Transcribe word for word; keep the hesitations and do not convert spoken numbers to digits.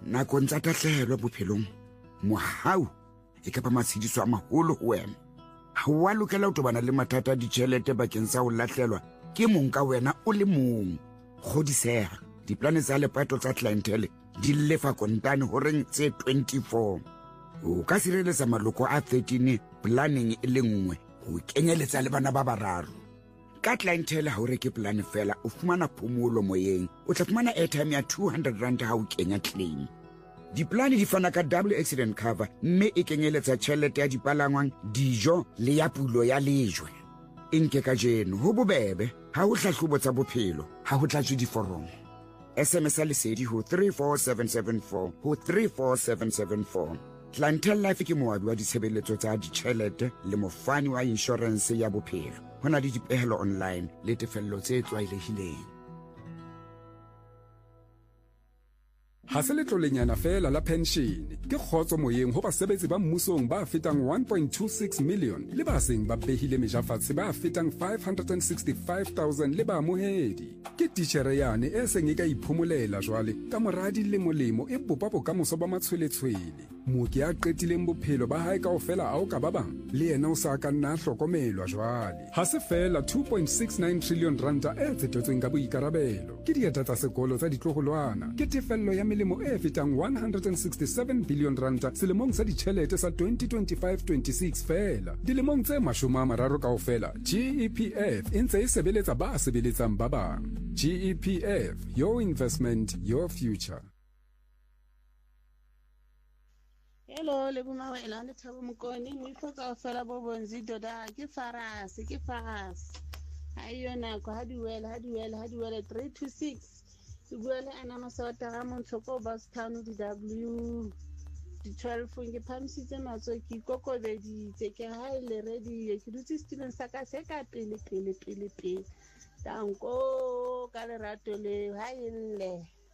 nakong tsa tahlehelo bophelong mohau e ka ba matshediso a maholo ho wena. Ha wa lokela ho tobana le mathata a ditjhelete bakeng sa ho lahlelwa ke mong ka wena o le mong. Kgodiseha, diplane tsa lepato tsa clientele di lefa kontane ho reng tse twenty-four. O ka sireletsa maloko a thirteen planning e le nngwe ho kenyeletsa le bana ba bararo. Ka clientele ha o reke plan fela o fumana phomolo moyeng, o tla fumana airtime ya two hundred rand ha o kenya claim. Diplane di fana ka double accident cover mme e kenyeletsa tjhelete ya dipalangwang, dijo le ya pulo ya lejwe. Inke ka jeno ho bobebe ha ho hlahlobo tsa bophelo ha ho tlatswe diforomo. S M S lesedi ho three four seven seven four ho three four seven seven four. Clientele Life ke moabi wa ditshebeletso tsa ditjhelete le mofani wa insurance ya bophelo. Hona le dipehelo online le tefello tse tlwaelehileng. Ha se letlolenyana fela la pension ke kgotso moyeng ho basebetsi ba mmusong ba fetang one point two six million le ba seng ba behile mejafatse ba fetang five hundred sixty-five thousand le ba amohedi. Ke titjhere yane e seng e ka iphomolela jwale ka moradi le molemo e bopa bokamoso ba matshweletshwele. Mooki a qetileng bophelo ba hae kaofela a o ka ba bang le yena o sa ka nna hlokomelwa jwale. Ha se fela two point six nine trillion ranta e tsetetsweng ka boikarabelo ke dieta tsa sekolo tsa ditloholwana, ke tefello ya melemo e fetang one hundred sixty-seven billion ranta selemong sa ditjhelete sa twenty twenty-five twenty-six fela. Dilemong tse mashome a mararo kaofela G E P F e ntse e sebeletsa ba sebeletsang ba bang. G E P F, your investment, your future. Hello, le buma wa ela le thabo mokoni mo ifoka fela bo bonzi doda ke faras ke faras ayona ko hadiwela hadiwela hadiwela three two six se buele ana masota ga montshoko ba sthano di W di twelve nge phamisitse matso ke kokobedi tse ke ha ile ready ke dutse student sa ka se ka pele pele pele pele tanko ka le rato le ha ile